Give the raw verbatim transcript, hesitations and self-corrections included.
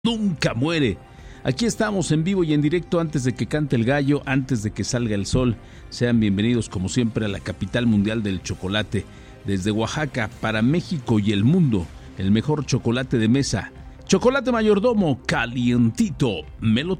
nunca muere. Aquí estamos en vivo y en directo antes de que cante el gallo, antes de que salga el sol. Sean bienvenidos como siempre a la capital mundial del chocolate. Desde Oaxaca para México y el mundo, el mejor chocolate de mesa. Chocolate Mayordomo, calientito, me lo